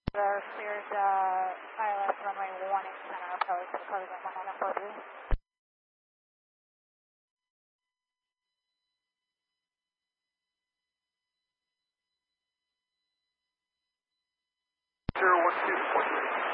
Cleared ILS runway 1 center approach, closing 1943. Zero 1 2 1 3.